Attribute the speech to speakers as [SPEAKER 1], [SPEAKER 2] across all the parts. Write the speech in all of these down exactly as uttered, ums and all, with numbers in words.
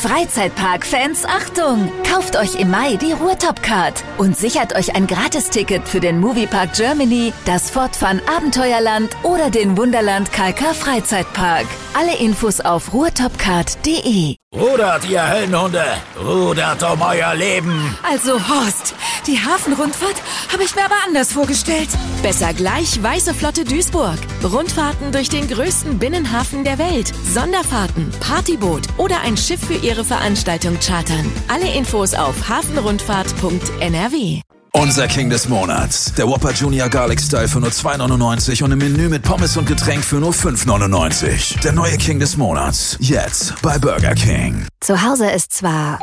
[SPEAKER 1] Freizeitpark-Fans, Achtung! Kauft euch im Mai die Ruhrtop-Card und sichert euch ein Gratisticket für den Moviepark Germany, das Fort Fun Abenteuerland oder den Wunderland K K Freizeitpark. Alle Infos auf ruhrtopcard punkt de.
[SPEAKER 2] Rudert, ihr Höllenhunde! Rudert um euer Leben!
[SPEAKER 3] Also Horst, die Hafenrundfahrt habe ich mir aber anders vorgestellt.
[SPEAKER 4] Besser gleich Weiße Flotte Duisburg. Rundfahrten durch den größten Binnenhafen der Welt. Sonderfahrten, Partyboot oder ein Schiff für Ihre Veranstaltung chartern. Alle Infos auf hafenrundfahrt punkt n r w.
[SPEAKER 5] Unser King des Monats. Der Whopper Junior Garlic Style für nur zwei neunundneunzig und im Menü mit Pommes und Getränk für nur fünf neunundneunzig. Der neue King des Monats. Jetzt bei Burger King.
[SPEAKER 1] Zu Hause ist zwar...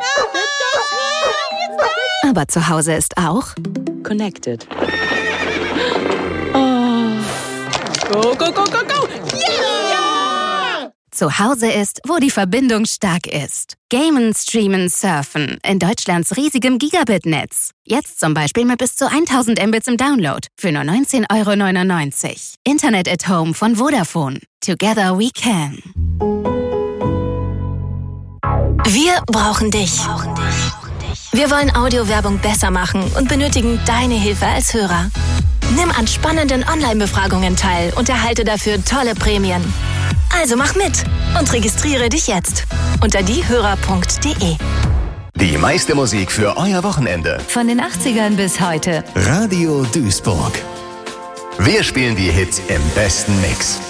[SPEAKER 1] aber zu Hause ist auch...
[SPEAKER 6] Connected. Oh. Go, go, go, go, go! Yeah!
[SPEAKER 1] Zu Hause ist, wo die Verbindung stark ist. Gamen, Streamen, Surfen in Deutschlands riesigem Gigabit-Netz. Jetzt zum Beispiel mit bis zu tausend Mbits im Download für nur neunzehn Euro neunundneunzig. Internet at Home von Vodafone. Together we can.
[SPEAKER 7] Wir brauchen dich. Wir wollen Audiowerbung besser machen und benötigen deine Hilfe als Hörer. Nimm an spannenden Online-Befragungen teil und erhalte dafür tolle Prämien. Also mach mit und registriere dich jetzt unter diehörer punkt de.
[SPEAKER 8] Die meiste Musik für euer Wochenende.
[SPEAKER 1] Von den achtzigern bis heute.
[SPEAKER 8] Radio Duisburg. Wir spielen die Hits im besten Mix.